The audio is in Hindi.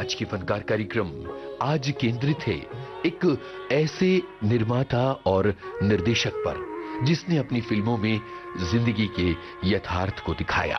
आज की फनकार कार्यक्रम आज केंद्रित है एक ऐसे निर्माता और निर्देशक पर जिसने अपनी फिल्मों में जिंदगी के यथार्थ को दिखाया।